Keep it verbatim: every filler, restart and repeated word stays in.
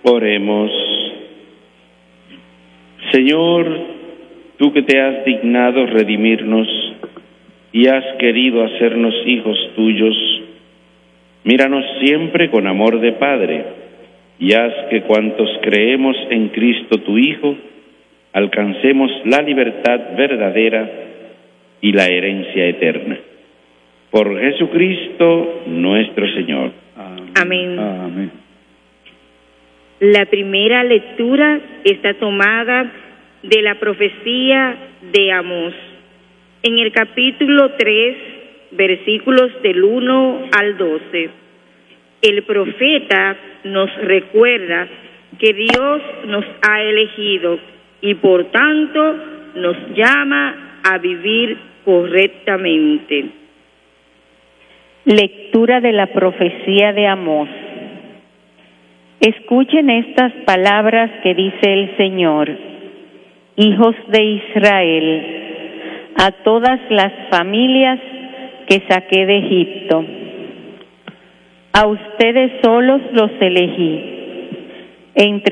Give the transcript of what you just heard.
Oremos. Señor, tú que te has dignado redimirnos y has querido hacernos hijos tuyos, míranos siempre con amor de Padre y haz que cuantos creemos en Cristo tu Hijo, alcancemos la libertad verdadera y la herencia eterna. Por Jesucristo nuestro Señor. Amén. Amén. La primera lectura está tomada de la profecía de Amós. En el capítulo tres, versículos del uno al doce, el profeta nos recuerda que Dios nos ha elegido y por tanto nos llama a vivir correctamente. Lectura de la profecía de Amós. Escuchen estas palabras que dice el Señor: hijos de Israel, a todas las familias que saqué de Egipto, a ustedes solos los elegí, entre